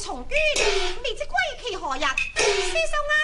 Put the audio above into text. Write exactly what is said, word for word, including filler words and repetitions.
從冤，未知歸期何日？書生啊！